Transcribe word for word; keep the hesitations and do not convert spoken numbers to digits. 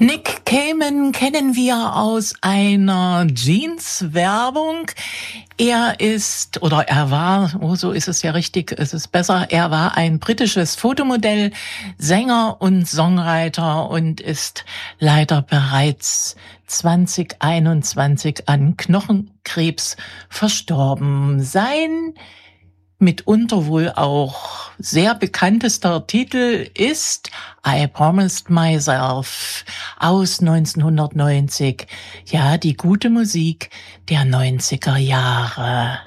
Nick Cayman kennen wir aus einer Jeans-Werbung. Er ist, oder er war, oh, so ist es ja richtig, es ist besser, er war ein britisches Fotomodell, Sänger und Songwriter und ist leider bereits zwanzig einundzwanzig an Knochenkrebs verstorben. Sein mitunter wohl auch sehr bekanntester Titel ist I Promised Myself aus neunzehnhundertneunzig. Ja, die gute Musik der neunziger Jahre.